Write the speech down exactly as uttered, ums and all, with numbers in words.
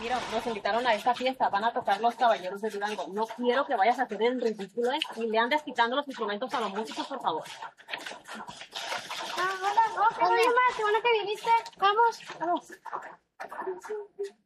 Mira, nos invitaron a esta fiesta, van a tocar los Caballeros de Durango. No quiero que vayas a hacer el ridículo ¿eh? Y le andes quitando los instrumentos a los músicos, por favor. Ah, hola, oh, qué bueno, qué bueno que viniste. Vamos, vamos.